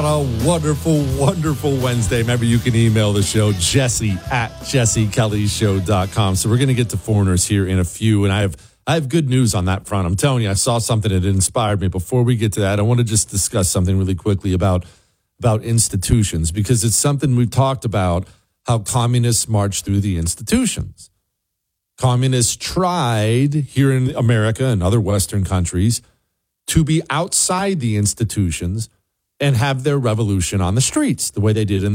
on a wonderful, wonderful Wednesday. Remember, you can email the show, jesse@jessekellyshow.com. So we're going to get to foreigners here in a few, and I have good news on that front. I'm telling you, I saw something that inspired me. Before we get to that, I want to just discuss something really quickly about institutions, because it's something we've talked about, how communists march through the institutions. Communists tried here in America and other Western countries to be outside the institutions and have their revolution on the streets, the way they did in